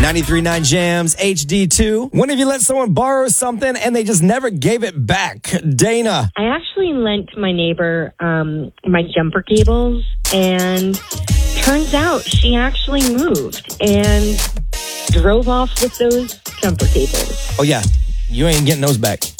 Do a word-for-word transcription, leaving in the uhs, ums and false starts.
ninety-three point nine Jams, H D two. When have you let someone borrow something and they just never gave it back? Dana. I actually lent my neighbor um, my jumper cables, and turns out she actually moved and drove off with those jumper cables. Oh, yeah. You ain't getting those back.